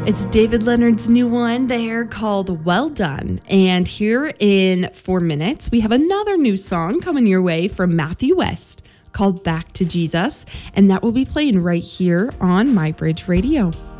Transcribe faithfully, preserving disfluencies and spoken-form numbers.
It's David Leonard's new one there called Well Done. And here in four minutes, we have another new song coming your way from Matthew West called Back to Jesus. And that will be playing right here on MyBridge Radio.